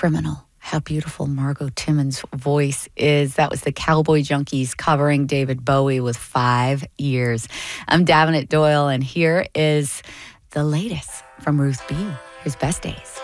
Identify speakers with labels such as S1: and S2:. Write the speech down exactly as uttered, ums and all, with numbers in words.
S1: Criminal. How beautiful Margot Timmons' voice is. That was the Cowboy Junkies covering David Bowie with Five Years. I'm Davenant Doyle, and here is the latest from Ruth B. Here's Best Days.